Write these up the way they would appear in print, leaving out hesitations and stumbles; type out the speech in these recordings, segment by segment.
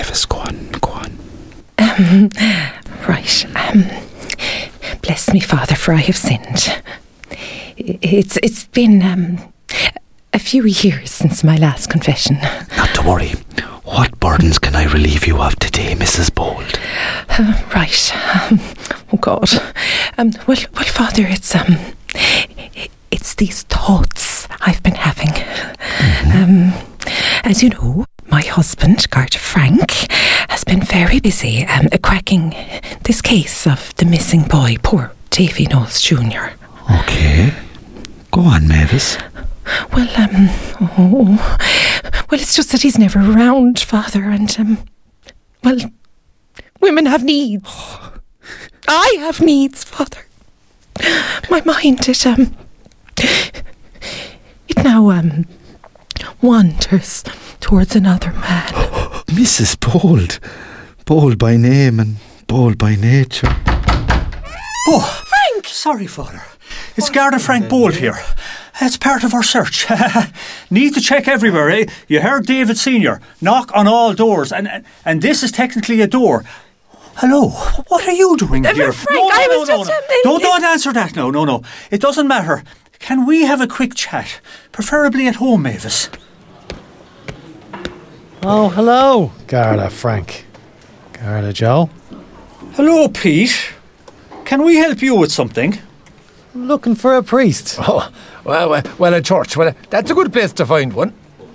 Mavis, go on. Right. Bless me, Father, for I have sinned. It's been a few years since my last confession. Not to worry. What burdens can I relieve you of today, Mrs. Bold? Right. Oh God. Well, Father, it's these thoughts I've been having. As you know, my husband, Garda Frank, has been very busy cracking this case of the missing boy, poor Davy Knowles Jr. Okay. Go on, Mavis. Well, it's just that he's never around, Father, and, women have needs. I have needs, Father. My mind, it now, wanders towards another man. Mrs. Bold. Bold by name and bold by nature. Oh, Frank! Sorry, Father. It's Garda Frank Bold here. It's part of our search. Need to check everywhere, eh? You heard David Sr. Knock on all doors, and this is technically a door. Hello, what are you doing here? Frank, No. Don't answer that, no. It doesn't matter. Can we have a quick chat? Preferably at home, Mavis. Oh, hello, Garda Frank. Garda Joe. Hello, Pete. Can we help you with something? I'm looking for a priest. Oh, well, a church. Well, that's a good place to find one.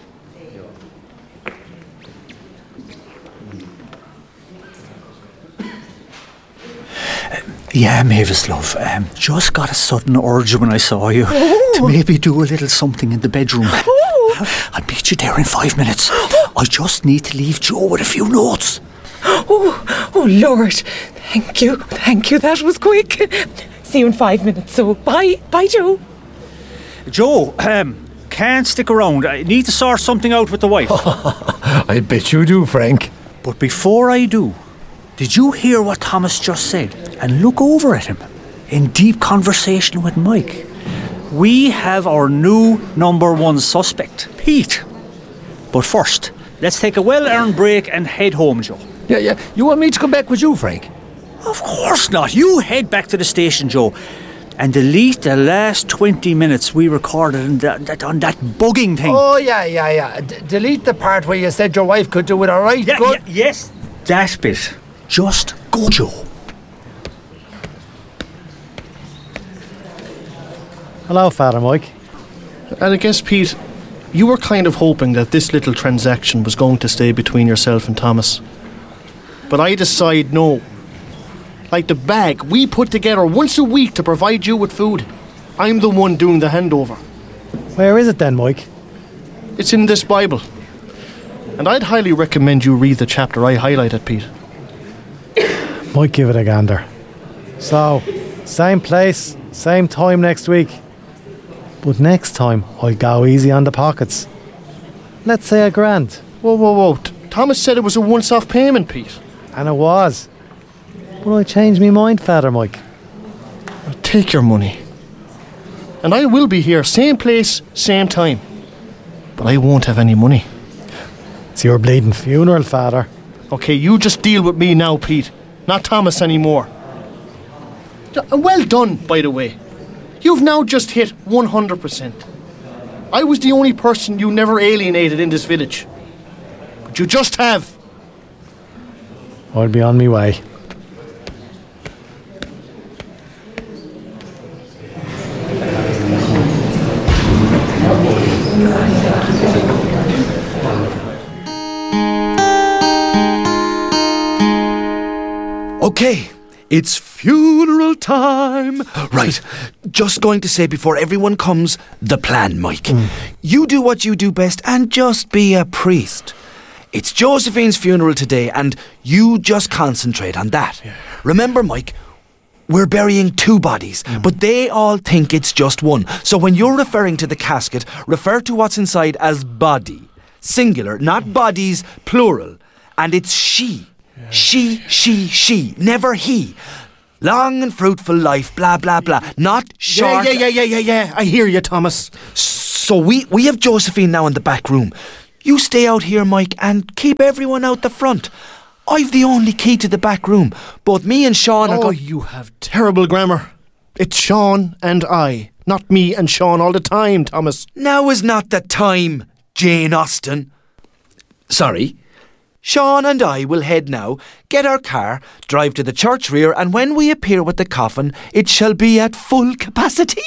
Yeah, Mavis, love. Just got a sudden urge when I saw you to maybe do a little something in the bedroom. I'll meet you there in 5 minutes. I just need to leave Joe with a few notes. Oh, Lord. Thank you. That was quick. See you in 5 minutes, so bye, Joe. Joe, can't stick around. I need to sort something out with the wife. I bet you do, Frank. But before I do, did you hear what Thomas just said? And look over at him in deep conversation with Mike. We have our new number one suspect, Pete. But first, let's take a well-earned break and head home, Joe. Yeah. You want me to come back with you, Frank? Of course not. You head back to the station, Joe, and delete the last 20 minutes we recorded on that bugging thing. Oh, yeah. Delete the part where you said your wife could do it, all right? Good. Yes, that bit. Just go, Joe. Hello, Father Mike. And I guess, Pete, you were kind of hoping that this little transaction was going to stay between yourself and Thomas. But I decide no. Like the bag we put together once a week to provide you with food. I'm the one doing the handover. Where is it then, Mike? It's in this Bible. And I'd highly recommend you read the chapter I highlighted, Pete. Might give it a gander. So, same place, same time next week. But next time, I'll go easy on the pockets. Let's say $1,000. Whoa. Thomas said it was a once-off payment, Pete. And it was. But I changed my mind, Father Mike. Take your money. And I will be here, same place, same time. But I won't have any money. It's your bleeding funeral, Father. Okay, you just deal with me now, Pete. Not Thomas anymore. Well done, by the way. You've now just hit 100%. I was the only person you never alienated in this village. But you just have. I'll be on my way. Okay, it's funeral time. Right, just going to say before everyone comes, the plan, Mike. You do what you do best and just be a priest. It's Josephine's funeral today and you just concentrate on that. Yeah. Remember, Mike, we're burying 2 bodies, but they all think it's just one. So when you're referring to the casket, refer to what's inside as body. Singular, not bodies, plural. And it's she. Yeah. She, never he. Long and fruitful life, blah, blah, blah. Not short... Yeah. I hear you, Thomas. So we have Josephine now in the back room. You stay out here, Mike, and keep everyone out the front. I've the only key to the back room. Both me and Sean are you have terrible grammar. It's Sean and I, not me and Sean all the time, Thomas. Now is not the time, Jane Austen. Sorry. Sean and I will head now, get our car, drive to the church rear, and when we appear with the coffin, it shall be at full capacity.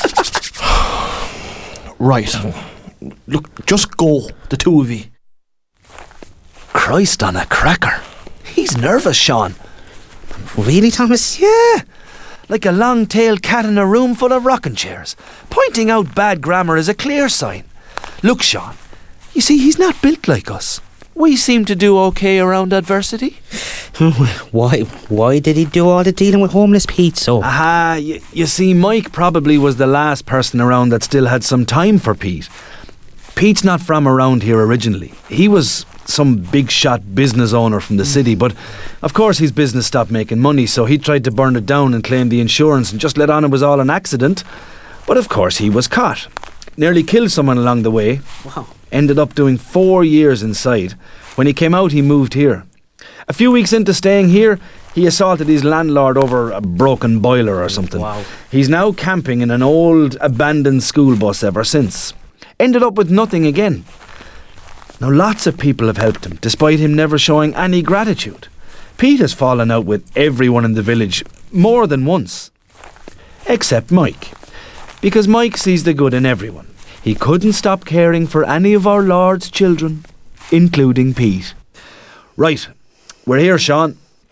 Right. Look, just go, the two of you. Christ on a cracker. He's nervous, Sean. Really, Thomas? Yeah. Like a long-tailed cat in a room full of rocking chairs. Pointing out bad grammar is a clear sign. Look, Sean, you see, he's not built like us. We seem to do okay around adversity. Why did he do all the dealing with homeless Pete, so? Aha, you see, Mike probably was the last person around that still had some time for Pete. Pete's not from around here originally. He was some big shot business owner from the city, but of course his business stopped making money, so he tried to burn it down and claim the insurance and just let on it was all an accident. But of course he was caught. Nearly killed someone along the way. Wow. Ended up doing 4 years inside. When he came out, he moved here. A few weeks into staying here, he assaulted his landlord over a broken boiler or something. Wow. He's now camping in an old abandoned school bus ever since. Ended up with nothing again. Now lots of people have helped him, despite him never showing any gratitude. Pete has fallen out with everyone in the village more than once. Except Mike. Because Mike sees the good in everyone. He couldn't stop caring for any of our Lord's children, including Pete. Right, we're here, Sean.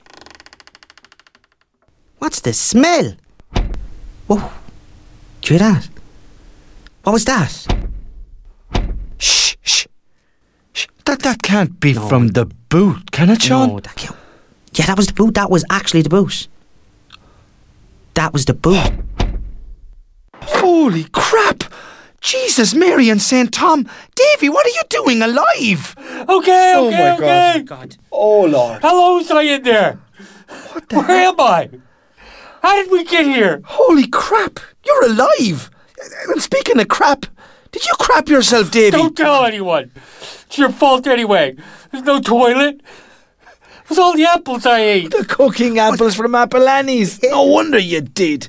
What's the smell? Whoa. Do you hear that? What was that? Shh. That can't be from the boot, can it, Sean? No, that can't. Yeah, that was the boot. That was actually the boot. That was the boot. Holy crap! Jesus, Mary and St. Tom. Davy, what are you doing alive? Okay. God. Oh, Lord. How long was I in there? What the Where am I? How did we get here? Holy crap! You're alive! And speaking of crap, did you crap yourself, Davy? Don't tell anyone. It's your fault anyway. There's no toilet. It was all the apples I ate. The cooking apples from Apollonie's. No wonder you did.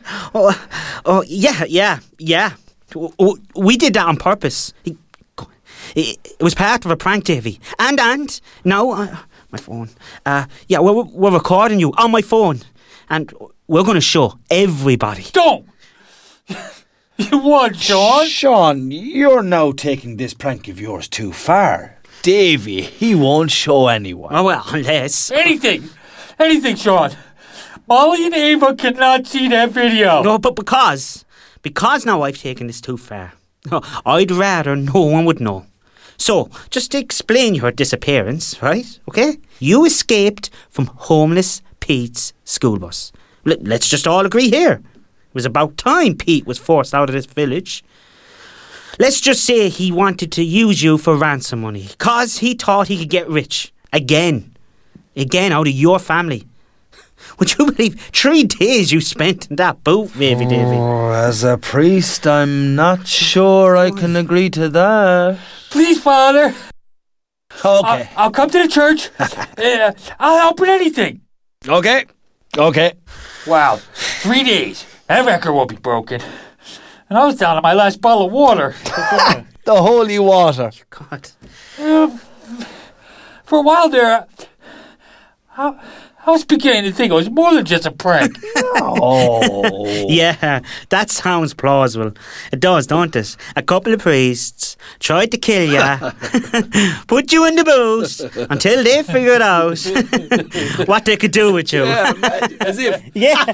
Yeah. We did that on purpose. It was part of a prank, Davy. And no, my phone. Yeah, we're recording you on my phone, and we're going to show everybody. Don't. You won, Sean. Sean, you're now taking this prank of yours too far. Davy, he won't show anyone. Oh, well, unless... Anything, Sean. Molly and Ava cannot see that video. No, but because now I've taken this too far. I'd rather no one would know. So, just to explain your disappearance, right? Okay? You escaped from homeless Pete's school bus. Let's just all agree here. It was about time Pete was forced out of this village. Let's just say he wanted to use you for ransom money, 'cause he thought he could get rich. Again out of your family. Would you believe 3 days you spent in that boot, Davy? Oh, as a priest, I'm not sure I can agree to that. Please, Father. Okay. I'll come to the church. I'll help with anything. Okay. Wow, 3 days. That record won't be broken. And I was down to my last bottle of water. The holy water. God. For a while there, I was beginning to think it was more than just a prank. Oh. Yeah, that sounds plausible. It does, don't it? A couple of priests tried to kill you, put you in the boot until they figured out what they could do with you. Yeah, as if. Yeah.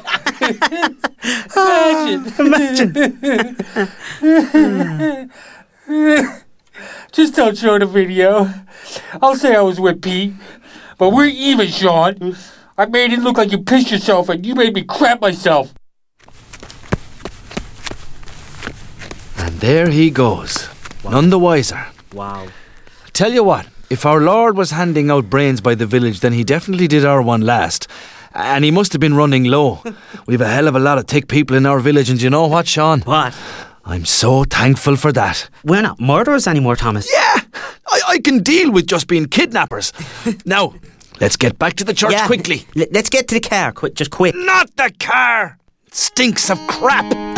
Imagine. Just don't show the video. I'll say I was with Pete, but we're even, Sean. I made it look like you pissed yourself and you made me crap myself. And there he goes. Wow. None the wiser. Wow. Tell you what, if our Lord was handing out brains by the village, then he definitely did our one last. And he must have been running low. We've a hell of a lot of thick people in our village, and do you know what, Sean? What? I'm so thankful for that. We're not murderers anymore, Thomas. Yeah, I can deal with just being kidnappers. Now, let's get back to the church quickly. Let's get to the car, just quick. Not the car! It stinks of crap.